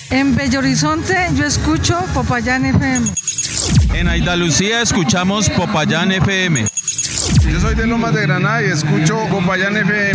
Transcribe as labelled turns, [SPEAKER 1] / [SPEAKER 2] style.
[SPEAKER 1] En Bello Horizonte yo escucho Popayán FM.
[SPEAKER 2] En Andalucía escuchamos Popayán FM.
[SPEAKER 3] Yo soy de Lomas de Granada y escucho Popayán FM.